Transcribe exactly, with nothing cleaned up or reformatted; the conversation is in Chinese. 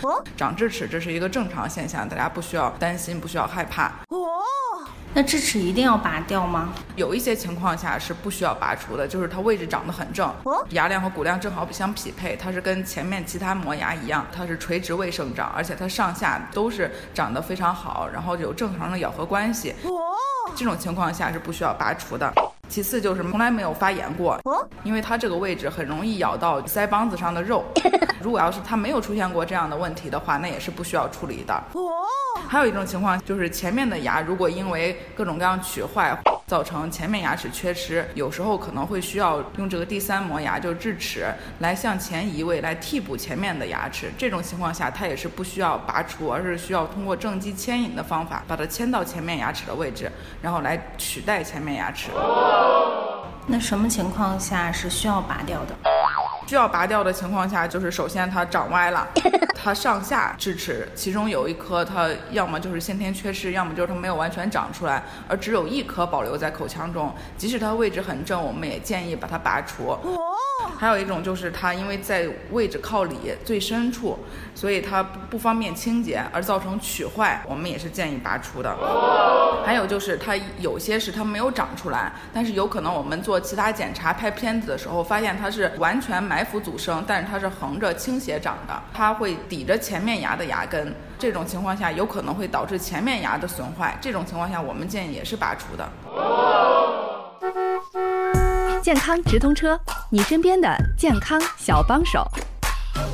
哦，长智齿这是一个正常现象，大家不需要担心，不需要害怕。 哦，那智齿一定要拔掉吗？ 有一些情况下是不需要拔除的，就是它位置长得很正，哦，牙梁和骨梁正好相匹配，它是跟前面其他磨牙一样，它是垂直位生长，而且它上下都是长得非常好，然后有正常的咬合关系。哦，这种情况下是不需要拔除的。其次就是从来没有发炎过，哦，因为它这个位置很容易咬到腮帮子上的肉。如果要是它没有出现过这样的问题的话，那也是不需要处理的。哦，还有一种情况就是前面的牙如果因为各种各样龋坏造成前面牙齿缺失，有时候可能会需要用这个第三磨牙，就是智齿来向前移位来替补前面的牙齿。这种情况下它也是不需要拔除，而是需要通过正畸牵引的方法把它牵到前面牙齿的位置，然后来取代前面牙齿。 那什么情况下是需要拔掉的？ 需要拔掉的情况下，就是首先它长歪了，它上下智齿其中有一颗它要么就是先天缺失，要么就是它没有完全长出来，而只有一颗保留在口腔中，即使它位置很正，我们也建议把它拔除。还有一种就是它因为在位置靠里最深处，所以它不方便清洁而造成龋坏，我们也是建议拔除的。还有就是它有些是它没有长出来，但是有可能我们做其他检查拍片子的时候发现它是完全埋伏阻生，但是它是横着倾斜长的，它会抵着前面牙的牙根，这种情况下有可能会导致前面牙的损坏，这种情况下我们建议也是拔除的。 健康直通车，你身边的健康小帮手。